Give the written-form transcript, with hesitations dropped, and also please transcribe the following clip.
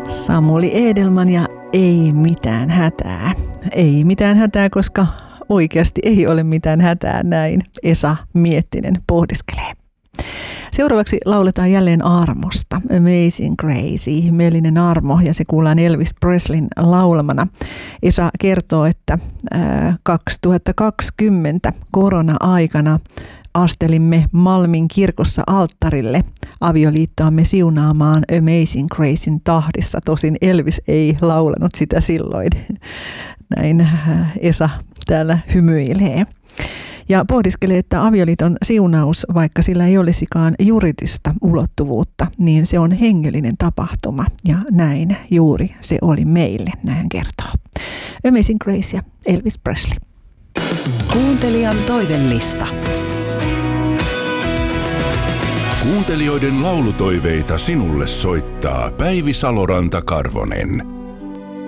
Samuli Edelman ja ei mitään hätää. Ei mitään hätää, koska oikeasti ei ole mitään hätää, näin Esa Miettinen pohdiskelee. Seuraavaksi lauletaan jälleen armosta. Amazing Grace, ihmeellinen armo, ja se kuullaan Elvis Presleyn laulamana. Esa kertoo, että 2020 korona-aikana astelimme Malmin kirkossa alttarille avioliittoamme siunaamaan Amazing Gracein tahdissa. Tosin Elvis ei laulanut sitä silloin. Näin Esa täällä hymyilee. Ja pohdiskelee, että avioliiton siunaus, vaikka sillä ei olisikaan juridista ulottuvuutta, niin se on hengellinen tapahtuma. Ja näin juuri se oli meille, näin kertoo. Amazing Grace ja Elvis Presley. Kuuntelijan toivellista. Kuuntelijoiden laulutoiveita sinulle soittaa Päivi Saloranta-Karvonen.